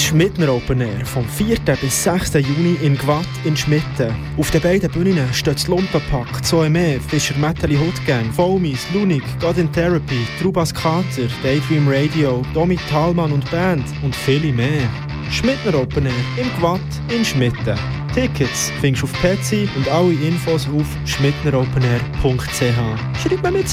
Schmidtner Open Air vom 4. bis 6. Juni in Gwatt in Schmitten. Auf den beiden Bühnen steht das Lumpenpack, Zoeme, Fischer Metalli Hutgang, Foamies, Lunik, God in Therapy, Trubas Kater, Daydream Radio, Domi Thalmann und Band und viele mehr. Schmidtner Open Air im Gwatt in Schmitten. Tickets findest du auf Petsy und alle Infos auf schmidtneropenair.ch. Schreib mir mit!